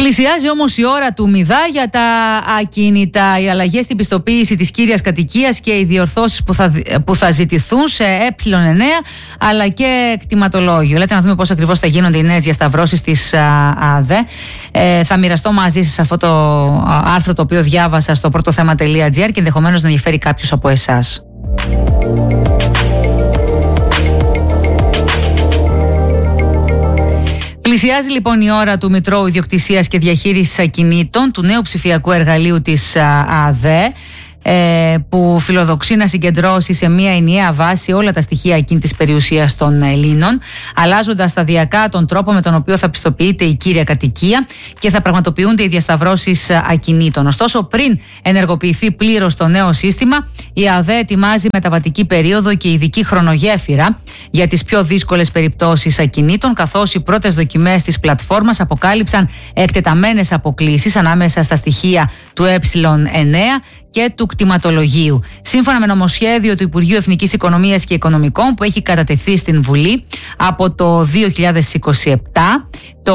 Πλησιάζει όμως η ώρα του μηδά για τα ακίνητα. Οι αλλαγές στην πιστοποίηση της κύριας κατοικίας και οι διορθώσεις που θα ζητηθούν σε Ε9 αλλά και κτηματολόγιο. Λέτε να δούμε πώς ακριβώς θα γίνονται οι νέες διασταυρώσεις της ΑΔΕ. Θα μοιραστώ μαζί σας αυτό το άρθρο το οποίο διάβασα στο πρωτοθέμα.gr και ενδεχομένως να ενδιαφέρει κάποιους από εσάς. Πλησιάζει λοιπόν η ώρα του Μητρώου Ιδιοκτησίας και Διαχείρισης Ακινήτων, του νέου ψηφιακού εργαλείου της ΑΔΕ, που φιλοδοξεί να συγκεντρώσει σε μια ενιαία βάση όλα τα στοιχεία ακίνητης περιουσίας των Ελλήνων, αλλάζοντας σταδιακά τον τρόπο με τον οποίο θα πιστοποιείται η κύρια κατοικία και θα πραγματοποιούνται οι διασταυρώσεις ακινήτων. Ωστόσο, πριν ενεργοποιηθεί πλήρως το νέο σύστημα, η ΑΔΕ ετοιμάζει μεταβατική περίοδο και ειδική χρονογέφυρα για τις πιο δύσκολες περιπτώσεις ακινήτων, καθώς οι πρώτες δοκιμές της πλατφόρμας αποκάλυψαν εκτεταμένες αποκλίσεις ανάμεσα στα στοιχεία του Ε9 και του κτηματολογίου. Σύμφωνα με νομοσχέδιο του Υπουργείου Εθνικής Οικονομίας και Οικονομικών που έχει κατατεθεί στην Βουλή από το 2027, το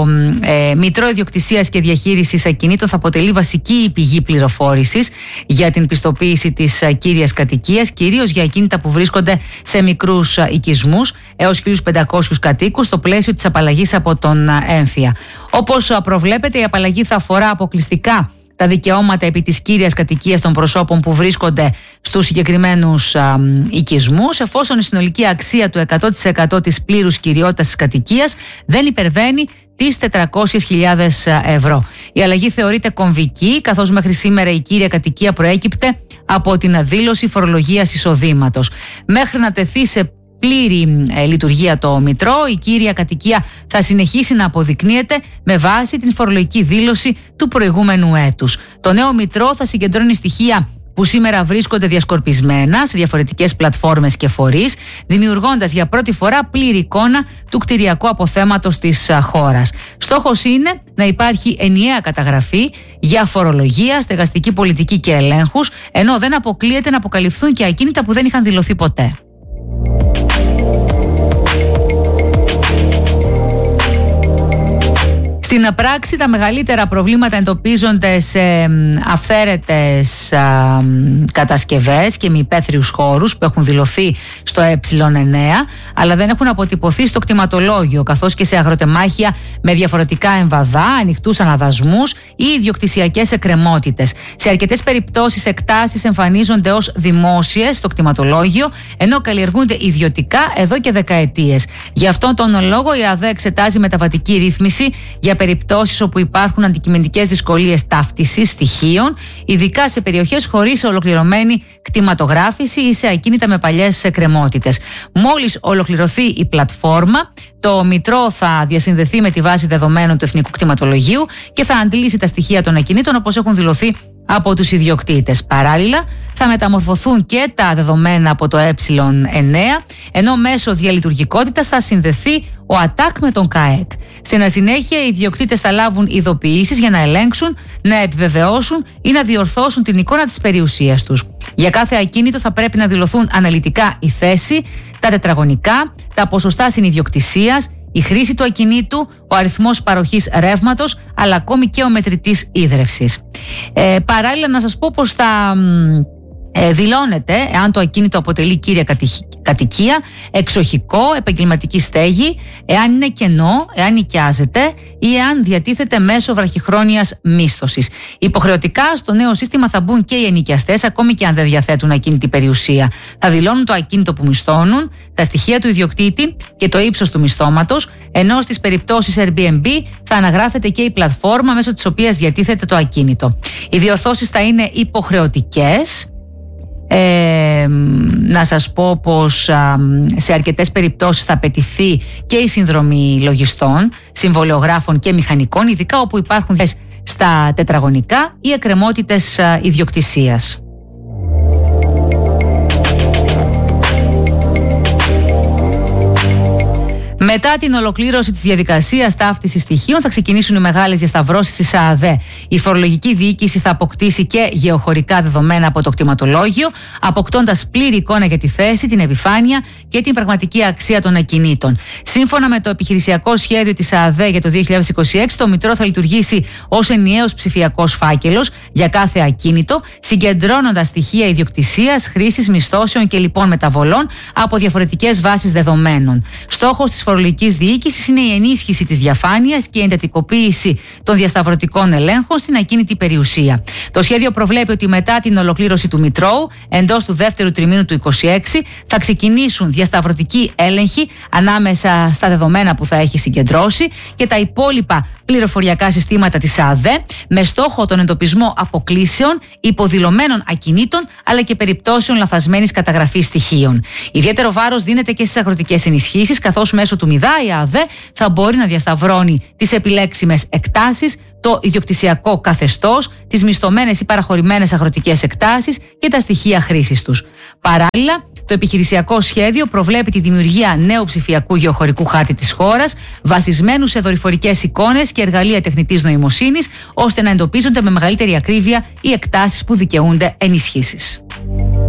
Μητρό Ιδιοκτησίας και Διαχείρισης Ακινήτων θα αποτελεί βασική πηγή πληροφόρησης για την πιστοποίηση της κύριας κατοικίας, κυρίως για ακίνητα που βρίσκονται σε μικρούς οικισμούς έως 1.500 κατοίκους, στο πλαίσιο της απαλλαγής από τον έμφυα. Όπως προβλέπεται, η απαλλαγή θα αφορά αποκλειστικά τα δικαιώματα επί της κύριας κατοικίας των προσώπων που βρίσκονται στους συγκεκριμένους οικισμούς, εφόσον η συνολική αξία του 100% της πλήρους κυριότητας της κατοικίας δεν υπερβαίνει τις 400.000 ευρώ. Η αλλαγή θεωρείται κομβική, καθώς μέχρι σήμερα η κύρια κατοικία προέκυπτε από την δήλωση φορολογίας εισοδήματος. Μέχρι να τεθεί σε πλήρη λειτουργία το Μητρό, η κύρια κατοικία θα συνεχίσει να αποδεικνύεται με βάση την φορολογική δήλωση του προηγούμενου έτους. Το νέο Μητρό θα συγκεντρώνει στοιχεία που σήμερα βρίσκονται διασκορπισμένα σε διαφορετικές πλατφόρμες και φορείς, δημιουργώντας για πρώτη φορά πλήρη εικόνα του κτηριακού αποθέματος της χώρας. Στόχος είναι να υπάρχει ενιαία καταγραφή για φορολογία, στεγαστική πολιτική και ελέγχους, ενώ δεν αποκλείεται να αποκαλυφθούν και ακίνητα που δεν είχαν δηλωθεί ποτέ. Στην πράξη, τα μεγαλύτερα προβλήματα εντοπίζονται σε αυθαίρετες κατασκευές και μη υπαίθριους χώρους που έχουν δηλωθεί στο Ε9, αλλά δεν έχουν αποτυπωθεί στο κτηματολόγιο, καθώς και σε αγροτεμάχια με διαφορετικά εμβαδά, ανοιχτούς αναδασμούς ή ιδιοκτησιακές εκκρεμότητες. Σε αρκετές περιπτώσεις, εκτάσεις εμφανίζονται ως δημόσιες στο κτηματολόγιο, ενώ καλλιεργούνται ιδιωτικά εδώ και δεκαετίες. Γι' αυτόν τον λόγο, η ΑΔΕ εξετάζει μεταβατική ρύθμιση για περιπτώσεις όπου υπάρχουν αντικειμενικές δυσκολίες ταύτισης στοιχείων, ειδικά σε περιοχές χωρίς ολοκληρωμένη κτηματογράφηση ή σε ακίνητα με παλιές εκκρεμότητες. Μόλις ολοκληρωθεί η πλατφόρμα, το Μητρό θα διασυνδεθεί με τη βάση δεδομένων του Εθνικού Κτηματολογίου και θα αντλήσει τα στοιχεία των ακινήτων όπως έχουν δηλωθεί από τους ιδιοκτήτες. Παράλληλα, θα μεταμορφωθούν και τα δεδομένα από το Ε9, ενώ μέσω διαλειτουργικότητας θα συνδεθεί ο ΑΤΑΚ με τον ΚΑΕΚ. Στην συνέχεια, οι ιδιοκτήτες θα λάβουν ειδοποιήσεις για να ελέγξουν, να επιβεβαιώσουν ή να διορθώσουν την εικόνα της περιουσίας τους. Για κάθε ακίνητο θα πρέπει να δηλωθούν αναλυτικά η θέση, τα τετραγωνικά, τα ποσοστά συνιδιοκτησίας, η χρήση του ακινήτου, ο αριθμός παροχής ρεύματος, αλλά ακόμη και ο μετρητής ίδρευσης. Παράλληλα, να σας πω πως θα δηλώνεται εάν το ακίνητο αποτελεί κύρια κατοικία, εξοχικό, επαγγελματική στέγη, εάν είναι κενό, εάν νοικιάζεται ή εάν διατίθεται μέσω βραχυχρόνιας μίσθωσης. Υποχρεωτικά στο νέο σύστημα θα μπουν και οι ενοικιαστές, ακόμη και αν δεν διαθέτουν ακίνητη περιουσία. Θα δηλώνουν το ακίνητο που μισθώνουν, τα στοιχεία του ιδιοκτήτη και το ύψος του μισθώματος, ενώ στις περιπτώσεις Airbnb θα αναγράφεται και η πλατφόρμα μέσω της οποίας διατίθεται το ακίνητο. Οι διορθώσεις θα είναι υποχρεωτικές. Να σας πω πως σε αρκετές περιπτώσεις θα απαιτηθεί και η συνδρομή λογιστών, συμβολεογράφων και μηχανικών, ειδικά όπου υπάρχουν στα τετραγωνικά ή εκκρεμότητες ιδιοκτησίας. Μετά την ολοκλήρωση της διαδικασίας ταύτισης στοιχείων, θα ξεκινήσουν οι μεγάλες διασταυρώσεις της ΑΑΔΕ. Η φορολογική διοίκηση θα αποκτήσει και γεωχωρικά δεδομένα από το κτηματολόγιο, αποκτώντας πλήρη εικόνα για τη θέση, την επιφάνεια και την πραγματική αξία των ακινήτων. Σύμφωνα με το επιχειρησιακό σχέδιο της ΑΑΔΕ για το 2026, το Μητρό θα λειτουργήσει ως ενιαίος ψηφιακός φάκελος για κάθε ακίνητο, συγκεντρώνοντας στοιχεία ιδιοκτησίας, χρήσης, μισθώσεων και λοιπόν μεταβολών από διαφορετικές βάσεις δεδομένων. Στόχος της φορολογικής διοίκησης είναι η ενίσχυση της διαφάνειας και η εντατικοποίηση των διασταυρωτικών ελέγχων στην ακίνητη περιουσία. Το σχέδιο προβλέπει ότι μετά την ολοκλήρωση του Μητρώου, εντός του δεύτερου τριμήνου του 2026, θα ξεκινήσουν διασταυρωτικοί έλεγχοι ανάμεσα στα δεδομένα που θα έχει συγκεντρώσει και τα υπόλοιπα πληροφοριακά συστήματα της ΑΑΔΕ, με στόχο τον εντοπισμό αποκλήσεων, υποδηλωμένων ακινήτων αλλά και περιπτώσεων λαθασμένης καταγραφής στοιχείων. Ιδιαίτερο βάρος δίνεται και στις αγροτικές ενισχύσεις, καθώς μέσω του ΜΙΔΑ η ΑΑΔΕ θα μπορεί να διασταυρώνει τις επιλέξιμες εκτάσεις, το ιδιοκτησιακό καθεστώς, τις μισθωμένες ή παραχωρημένες αγροτικές εκτάσεις και τα στοιχεία χρήσης τους. Παράλληλα, το επιχειρησιακό σχέδιο προβλέπει τη δημιουργία νέου ψηφιακού γεωχωρικού χάρτη της χώρας, βασισμένου σε δορυφορικές εικόνες και εργαλεία τεχνητής νοημοσύνης, ώστε να εντοπίζονται με μεγαλύτερη ακρίβεια οι εκτάσεις που δικαιούνται ενισχύσεις.